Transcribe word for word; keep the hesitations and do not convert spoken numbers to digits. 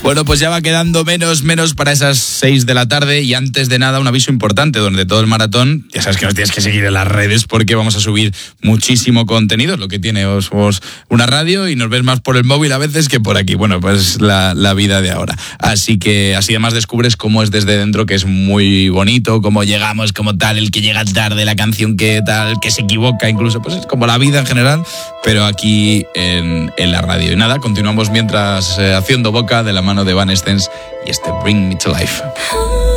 Bueno, pues ya va quedando menos, menos para esas seis de la tarde y antes de nada un aviso importante donde todo el maratón, ya sabes que nos tienes que seguir en las redes porque vamos a subir muchísimo contenido, lo que tiene os, os una radio y nos ves más por el móvil a veces que por aquí. Bueno, pues la, la vida de ahora. Así que así además descubres cómo es desde dentro, que es muy bonito, cómo llegamos, como tal, el que llega tarde, la canción que tal, que se equivoca incluso, pues es como la vida en general, pero aquí en, en la radio. Y nada, continuamos mientras eh, haciendo boca de la mano de Evanescence y este Bring Me to Life.